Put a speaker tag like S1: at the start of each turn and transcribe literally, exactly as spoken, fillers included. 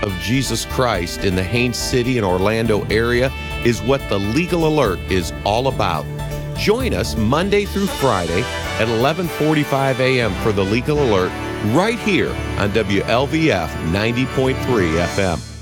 S1: of Jesus Christ in the Haines City and Orlando area is what the Legal Alert is all about. Join us Monday through Friday at eleven forty-five a.m. for the Legal Alert right here on W L V F ninety point three F M.